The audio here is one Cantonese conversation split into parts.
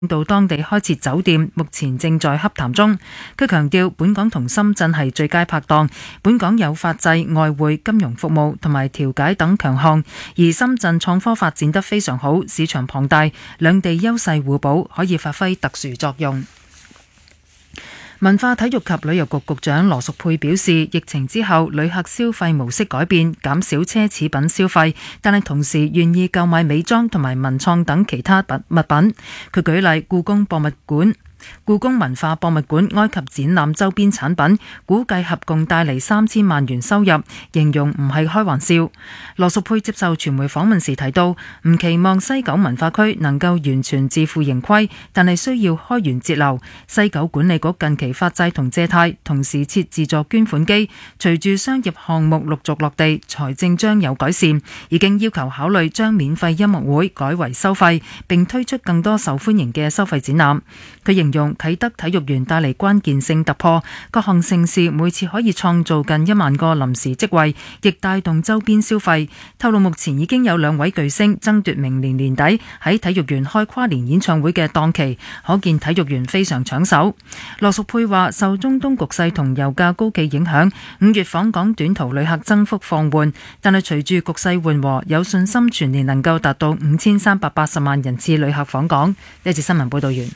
到當地開設酒店，目前正在洽談中。佢強調，本港同深圳係最佳拍檔，本港有法制、外匯、金融服務同埋調解等強項，而深圳創科發展得非常好，市場龐大，兩地優勢互補，可以發揮特殊作用。文化體育及旅遊局局長羅淑佩表示，疫情之後旅客消費模式改變，減少奢侈品消費，但係同時願意購買美妝同埋文創等其他物品。佢舉例故宮文化博物館埃及展覽周邊產品，估計合共帶嚟3000萬元收入，形容唔係開玩笑。羅淑佩接受傳媒訪問時提到，唔期望西九文化區能夠完全自負盈虧，但係需要開源節流。西九管理局近期發債同借貸，同時設自助捐款機，隨住商業項目陸續落地，財政將有改善，已經要求考慮將免費音樂會改為收費，並推出更多受歡迎嘅收費展覽。佢形容啟德體育園帶嚟關鍵性突破，各項盛事每次可以創造近1萬個臨時職位，亦帶動周邊消費。透露目前已經有2位巨星爭奪明年年底喺體育園開跨年演唱會嘅檔期，可見體育園非常搶手。羅淑佩話，受中東局勢同油價高企影響，5月訪港短途旅客增幅放緩，但係隨住局勢緩和，有信心全年能夠達到5380萬人次旅客訪港。呢節新聞報道完。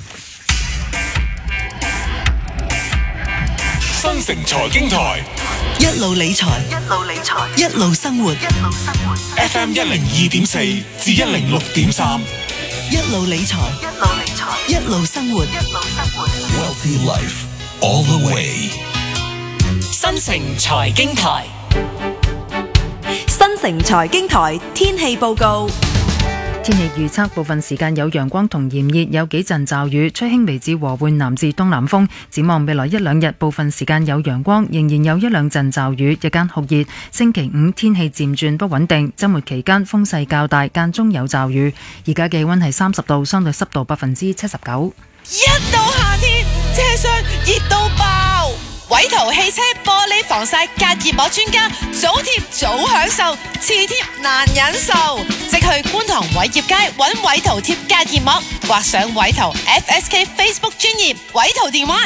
新城財經台， 一路理財，一路生活。 FM 102.4至106.3， 一路理財，一路生活。 Wealthy Life all the way。 新城財經台，新城財經台天氣報告。 天氣預測，部分時間有陽光同炎熱，有幾陣驟雨，吹輕微至和緩南至東南風。展望未來1-2日，部分時間有陽光，仍然有1-2陣驟雨，日間酷熱。星期5天氣漸轉不穩定，週末期間風勢較大，間中有驟雨。而家氣溫係30度，相對濕度79%。 一到夏天，車廂熱到爆！偉圖汽車玻璃防曬隔熱膜專家，早貼早享受，遲貼難忍受。即去觀塘偉業街揾偉圖貼隔熱膜，或上偉圖 FSK Facebook 專頁，偉圖電話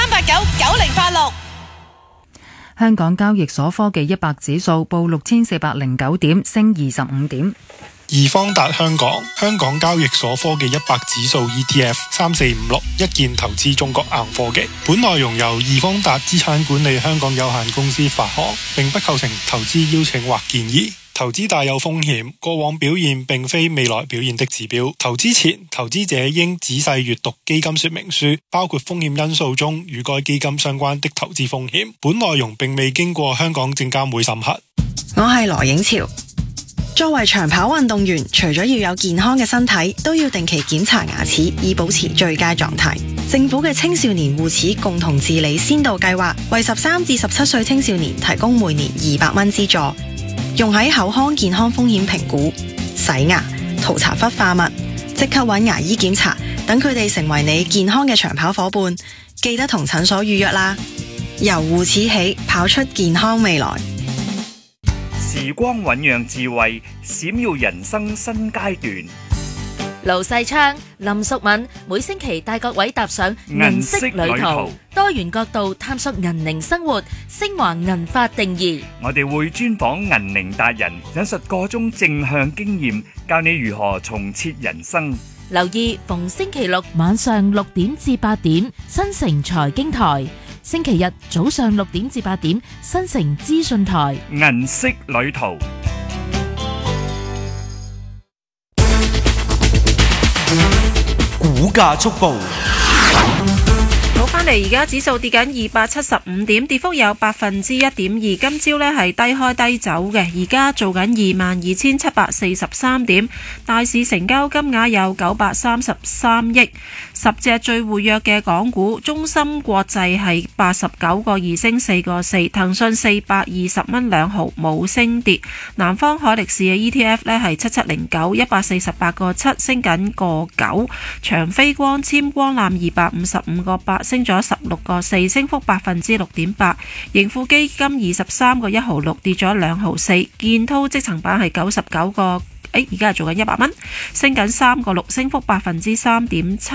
23899086。 香港交易所科技100指數報6409點，升25點。 易方達香港交易所科技100指數 ETF 3456一鍵投資中國硬科技。本內容由易方達資產管理香港有限公司發行，並不構成投資邀請或建議。投資大有風險，過往表現並非未來表現的指標。投資前，投資者應仔細閱讀基金說明書，包括風險因素中與該基金相關的投資風險。本內容並未經過香港證監會審核。 我係羅影潮。作為長跑運動員，除咗要有健康嘅身體，都要定期檢查牙齒，以保持最佳狀態。政府嘅青少年護齒共同治理先導計劃，為13至17歲青少年提供每年200蚊資助，用喺口腔健康風險評估、洗牙、塗搽氟化物、即刻揾牙醫檢查，等佢哋成為你健康嘅長跑夥伴。記得同診所預約啦！由護齒起，跑出健康未來。 時光醞釀智慧，閃耀人生新階段。 盧世昌、林淑敏每星期帶各位踏上銀色旅途，多元角度探索銀齡生活，升華銀髮定義。 我哋會專訪銀齡達人，引述個中正向經驗，教你如何重設人生。 留意逢星期六晚上6點至8點，新城財經台；星期日早上6點至8點，新城資訊台。 銀色旅途。 股價速報。 好，翻嚟而家指數跌緊275點，跌幅有1.2%。今朝呢係低開低走嘅，而家做緊22,743點，大市成交金額有933億。10隻最活躍嘅港股，中芯國際係89個2升4個4，騰訊420蚊2毫冇升跌。南方海力士嘅 ETF 呢係7709 148個7升緊個9。長飛光纖光纜255個8升咗16個4，升幅6.8%。盈富基金23個1毫6跌咗2毫4。建滔積層板係99個，而家係做緊100蚊，升緊3個6，升幅3.7%。